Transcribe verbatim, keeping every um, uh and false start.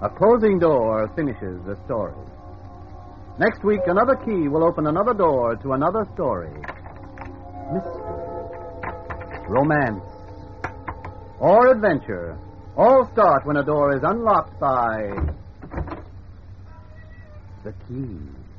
A closing door finishes the story. Next week, another key will open another door to another story. Mystery, romance, or adventure all start when a door is unlocked by the key.